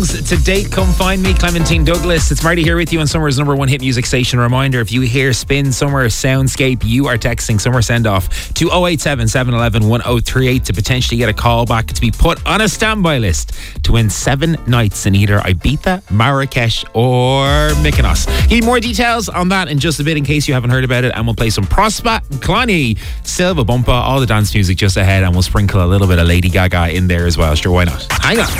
To date, come find me, Clementine Douglas. It's Marty here with you on Summer's number one hit music station. Reminder, if you hear Spin Summer Soundscape, you are texting Summer Send Off to 087 711 1038 to potentially get a call back to be put on a standby list to win 7 nights in either Ibiza, Marrakesh or Mykonos. Need more details on that in just a bit in case you haven't heard about it, and we'll play some Prospa, Cloney, Silva Bumpa, all the dance music just ahead, and we'll sprinkle a little bit of Lady Gaga in there as well. Sure, why not? Hang on.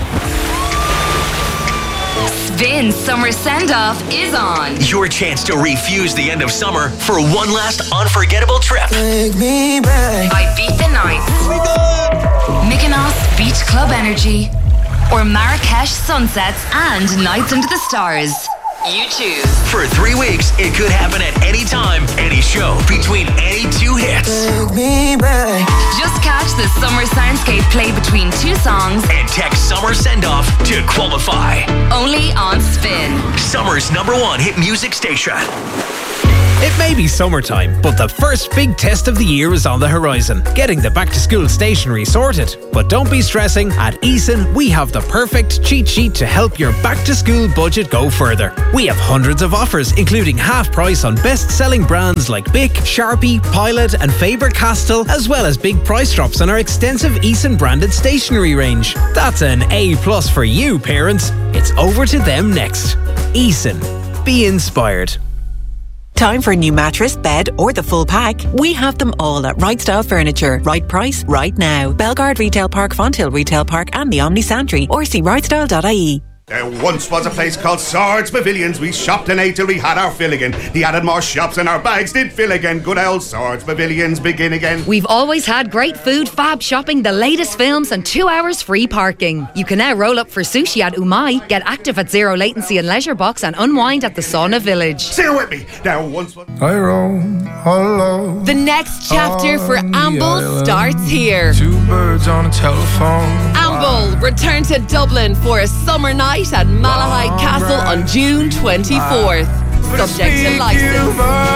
Spin Summer Send-Off is on. Your chance to refuse the end of summer for one last unforgettable trip. Take me back. Ibiza Nights, Mykonos Beach Club Energy, or Marrakesh Sunsets and Nights Under the Stars. You choose. For 3 weeks, it could happen at any time, any show, between any 2 hits. Take me back. Just catch the summer soundscape play between 2 songs And text Summer Send Off to qualify. only on Spin. Summer's number one hit music station. It may be summertime, but the first big test of the year is on the horizon, getting the back-to-school stationery sorted. But don't be stressing, at Eason we have the perfect cheat sheet to help your back-to-school budget go further. We have hundreds of offers, including half price on best-selling brands like Bic, Sharpie, Pilot and Faber-Castell, as well as big price drops on our extensive Eason branded stationery range. That's an A+ for you, parents. It's over to them next. Eason. Be inspired. Time for a new mattress, bed or the full pack? We have them all at Right Style Furniture. Right price, right now. Belgard Retail Park, Fonthill Retail Park and the Omni Santry, or see rightstyle.ie. There once was a place called Swords Pavilions. We shopped and ate till we had our fill again. They added more shops and our bags did fill again. Good old Swords Pavilions begin again. We've always had great food, fab shopping, the latest films and 2 hours free parking. You can now roll up for sushi at Umai, get active at Zero Latency and Leisure Box and unwind at the Sauna Village. Say it with me. There once was... I roam alone. The next chapter for Amble starts here. 2 birds on a telephone. Amble return to Dublin for a summer night at Malahide Castle on June 24th. Subject to license.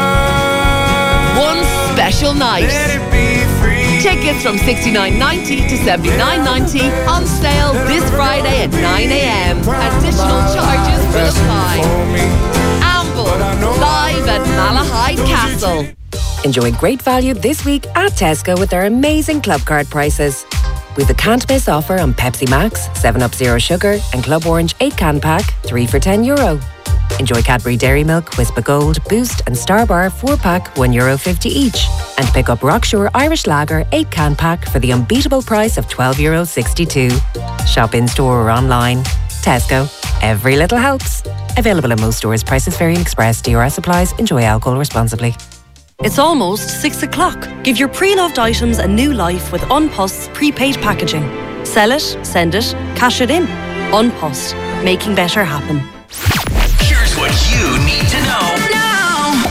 One special night. Tickets from $69.90 to $79.90 on sale this Friday at 9 a.m. Additional charges will apply. Amble, live at Malahide Castle. Enjoy great value this week at Tesco with their amazing club card prices. With a can't miss offer on Pepsi Max, 7up Zero Sugar and Club Orange 8-can pack, 3 for €10. Enjoy Cadbury Dairy Milk, Wispa Gold, Boost and Star Bar 4-pack, €1.50 each. And pick up Rockshore Irish Lager 8-can pack for the unbeatable price of €12.62. Shop in-store or online. Tesco. Every little helps. Available in most stores. Prices vary in Express. DRS applies. Enjoy alcohol responsibly. It's almost 6 o'clock. Give your pre-loved items a new life with Unpost's prepaid packaging. Sell it, send it, cash it in. Unpost. Making better happen. Here's what you need to know now.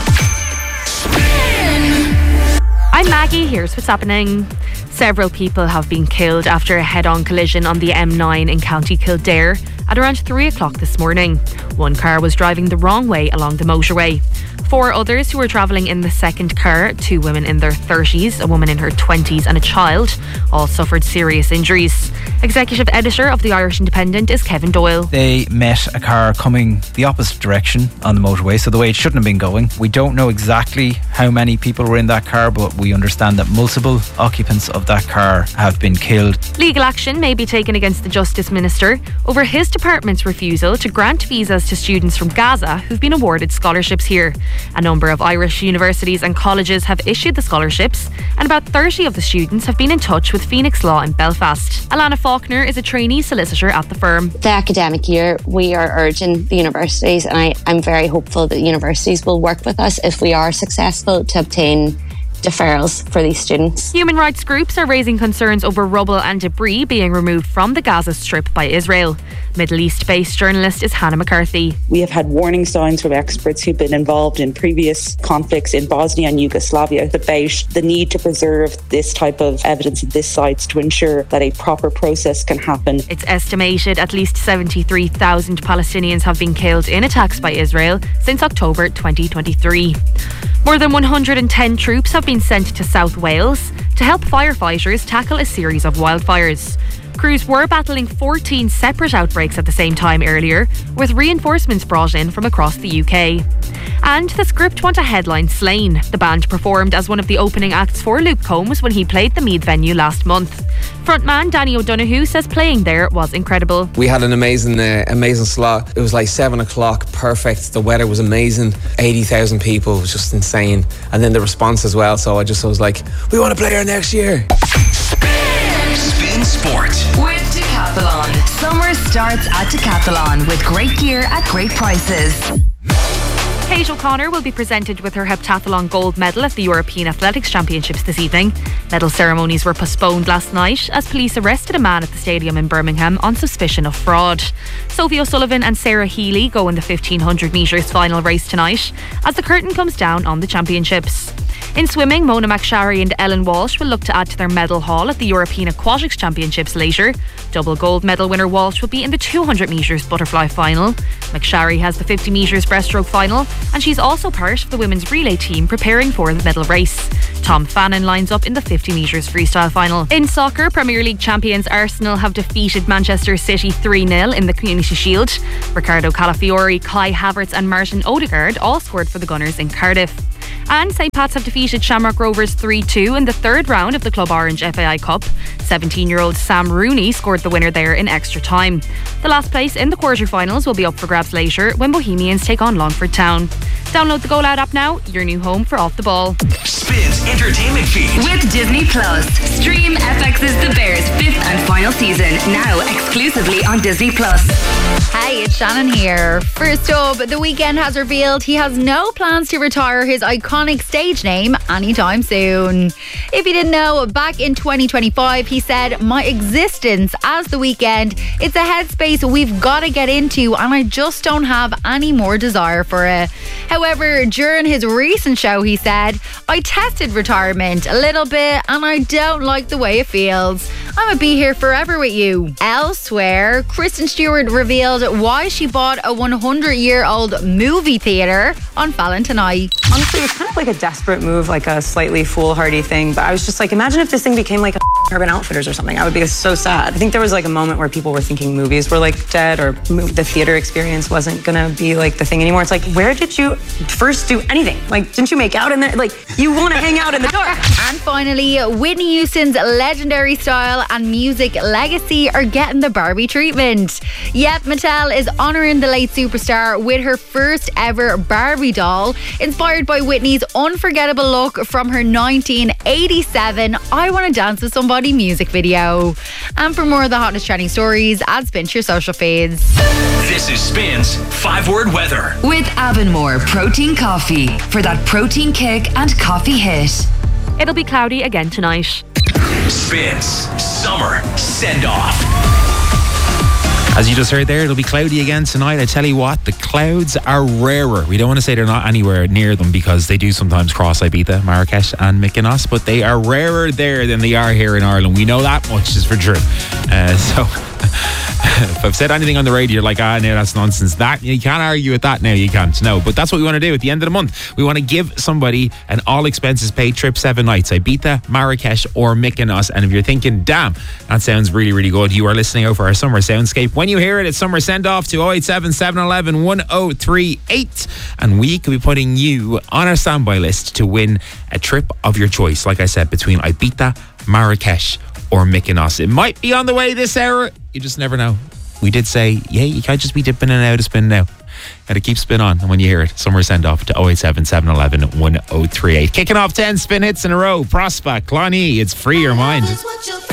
I'm Maggie. Here's what's happening. Several people have been killed after a head-on collision on the M9 in County Kildare at around 3 o'clock this morning. One car was driving the wrong way along the motorway. 4 others who were travelling in the second car, 2 women in their 30s, a woman in her 20s and a child, all suffered serious injuries. Executive editor of the Irish Independent is Kevin Doyle. They met a car coming the opposite direction on the motorway, so the way it shouldn't have been going. We don't know exactly how many people were in that car, but we understand that multiple occupants of that car have been killed. Legal action may be taken against the Justice Minister over his department's refusal to grant visas to students from Gaza who've been awarded scholarships here. A number of Irish universities and colleges have issued the scholarships, and about 30 of the students have been in touch with Phoenix Law in Belfast. Alana Faulkner is a trainee solicitor at the firm. The academic year, we are urging the universities, and I'm very hopeful that universities will work with us if we are successful to obtain deferrals for these students. Human rights groups are raising concerns over rubble and debris being removed from the Gaza Strip by Israel. Middle East-based journalist is Hannah McCarthy. We have had warning signs from experts who've been involved in previous conflicts in Bosnia and Yugoslavia about the need to preserve this type of evidence at this site to ensure that a proper process can happen. It's estimated at least 73,000 Palestinians have been killed in attacks by Israel since October 2023. More than 110 troops have been sent to South Wales to help firefighters tackle a series of wildfires. crews were battling 14 separate outbreaks at the same time earlier, with reinforcements brought in from across the UK. And the Script want a headline Slane. The band performed as one of the opening acts for Luke Combs when he played the Meath venue last month. Frontman Danny O'Donoghue says playing there was incredible. We had an amazing slot. It was like 7 o'clock, perfect. The weather was amazing. 80,000 people, it was just insane. And then the response as well. So I was like, we want to play here next year. Spin Sport with Decathlon. Summer starts at Decathlon with great gear at great prices. Kate O'Connor will be presented with her heptathlon gold medal at the European Athletics Championships this evening. Medal ceremonies were postponed last night as police arrested a man at the stadium in Birmingham on suspicion of fraud. Sophie O'Sullivan and Sarah Healy go in the 1500 metres final race tonight as the curtain comes down on the championships. In swimming, Mona McSharry and Ellen Walsh will look to add to their medal haul at the European Aquatics Championships later. Double gold medal winner Walsh will be in the 200 metres butterfly final. McSharry has the 50 metres breaststroke final, and she's also part of the women's relay team preparing for the medal race. Tom Fannin lines up in the 50 metres freestyle final. In soccer, Premier League champions Arsenal have defeated Manchester City 3-0 in the Community Shield. Ricardo Calafiori, Kai Havertz and Martin Odegaard all scored for the Gunners in Cardiff. And St Pat's have defeated Shamrock Rovers 3-2 in the third round of the Club Orange FAI Cup. 17-year-old Sam Rooney scored the winner there in extra time. The last place in the quarterfinals will be up for grabs later when Bohemians take on Longford Town. Download the Go Loud app now, your new home for Off the Ball. Spins entertainment feed with Disney Plus. Stream FX's The Bears' 5th and final season now exclusively on Disney Plus. Hey, it's Shannon here. First up, The Weeknd has revealed he has no plans to retire his iconic stage name anytime soon. If you didn't know, back in 2025 he said, "My existence as The Weeknd, it's a headspace we've got to get into and I just don't have any more desire for it." However, during his recent show he said, "I tested retirement a little bit and I don't like the way it feels. I'm gonna be here forever with you." Elsewhere, Kristen Stewart revealed why she bought a 100-year-old movie theatre on Valentine's Night. Honestly, it was kind of like a desperate move, like a slightly foolhardy thing, but I was just like, imagine if this thing became like a Urban Outfitters or something. I would be so sad. I think there was like a moment where people were thinking movies were like dead, or the theater experience wasn't gonna be like the thing anymore. It's like, where did you first do anything? Like, didn't you make out in there? Like, you want to hang out in the dark. And finally, Whitney Houston's legendary style and music legacy are getting the Barbie treatment. Yep, Mattel is honouring the late superstar with her first ever Barbie doll, inspired by Whitney's unforgettable look from her 1987 I Want to Dance with Somebody music video. And for more of the hottest trending stories, add Spin to your social feeds. This is Spin's 5-word weather with Avonmore Protein Coffee for that protein kick and coffee hit. It'll be cloudy again tonight. Spin's summer send-off. As you just heard there, it'll be cloudy again tonight. I tell you what, the clouds are rarer. We don't want to say they're not anywhere near them because they do sometimes cross Ibiza, Marrakesh and Mykonos, but they are rarer there than they are here in Ireland. We know that much is for true. So if I've said anything on the radio, you're like, no, that's nonsense. That you can't argue with that now. You can't. No, but that's what we want to do at the end of the month. We want to give somebody an all expenses paid trip, 7 nights, Ibiza, Marrakesh or Mykonos. And if you're thinking, damn, that sounds really, really good, you are listening out for our summer soundscape. When you hear it, it's summer send off to 087 711 1038, and we could be putting you on our standby list to win a trip of your choice. Like I said, between Ibiza, Marrakesh or Mykonos. It might be on the way this hour. You just never know. We did say, you can't just be dipping in and out of spin now. Gotta keep spin on. And when you hear it, summer send off to 087 711 1038. Kicking off 10 spin hits in a row. Prospect, Clonee, it's Free Your Mind.